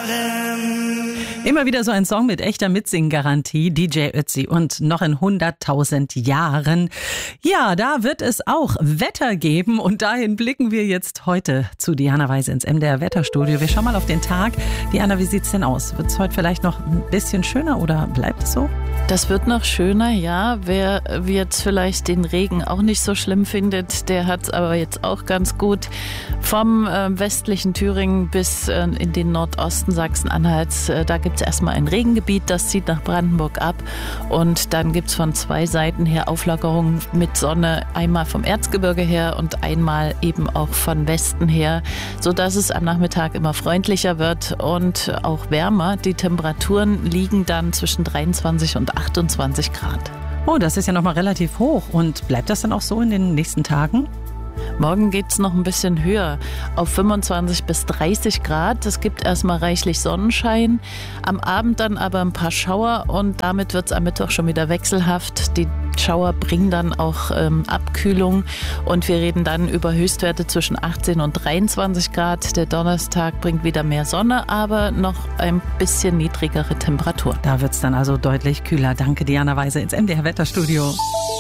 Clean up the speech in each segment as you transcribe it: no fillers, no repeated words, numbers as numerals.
Immer wieder so ein Song mit echter Mitsinggarantie, DJ Ötzi und noch in 100.000 Jahren. Ja, da wird es auch Wetter geben und dahin blicken wir jetzt heute zu Diana Weise ins MDR Wetterstudio. Wir schauen mal auf den Tag. Diana, wie sieht's denn aus? Wird es heute vielleicht noch ein bisschen schöner oder bleibt es so? Das wird noch schöner, ja. Wer jetzt vielleicht den Regen auch nicht so schlimm findet, der hat es aber jetzt auch ganz gut. Vom westlichen Thüringen bis in den Nordosten Sachsen-Anhalts, da gibt es erstmal ein Regengebiet, das zieht nach Brandenburg ab. Und dann gibt es von zwei Seiten her Auflockerungen mit Sonne, einmal vom Erzgebirge her und einmal eben auch von Westen her, sodass es am Nachmittag immer freundlicher wird und auch wärmer. Die Temperaturen liegen dann zwischen 23 und 28 Grad. Oh, das ist ja nochmal relativ hoch. Und bleibt das dann auch so in den nächsten Tagen? Morgen geht es noch ein bisschen höher, auf 25 bis 30 Grad. Es gibt erstmal reichlich Sonnenschein, am Abend dann aber ein paar Schauer und damit wird es am Mittwoch schon wieder wechselhaft. Die Schauer bringen dann auch Abkühlung und wir reden dann über Höchstwerte zwischen 18 und 23 Grad. Der Donnerstag bringt wieder mehr Sonne, aber noch ein bisschen niedrigere Temperatur. Da wird es dann also deutlich kühler. Danke, Diana Weise ins MDR Wetterstudio.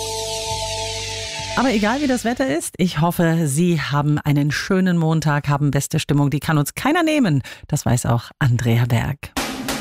Aber egal wie das Wetter ist, ich hoffe, Sie haben einen schönen Montag, haben beste Stimmung. Die kann uns keiner nehmen. Das weiß auch Andrea Berg.